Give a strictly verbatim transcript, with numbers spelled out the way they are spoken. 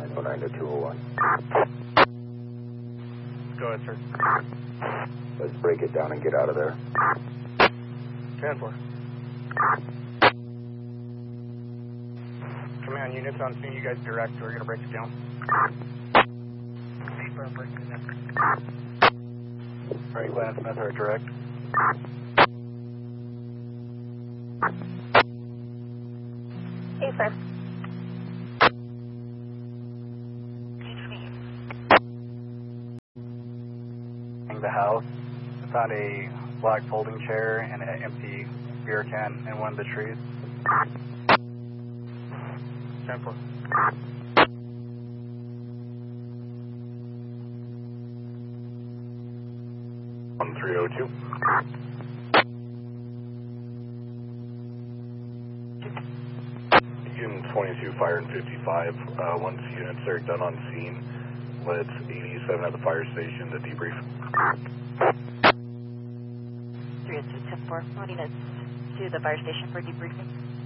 oh nine to two oh one. Go ahead, sir. Let's break it down and get out of there. ten four. Command units on scene, you guys direct, we're going to break it down. Alright, Glenn Smith, our direct. Hey, sir. The house, I found a black folding chair and an empty beer can in one of the trees. ten four. one three oh two. Unit twenty-two, fire in fifty-five. Uh, once units are done on scene, let's eighty-seven at the fire station to debrief. three oh two, ten four. Wanting us to the fire station for debriefing.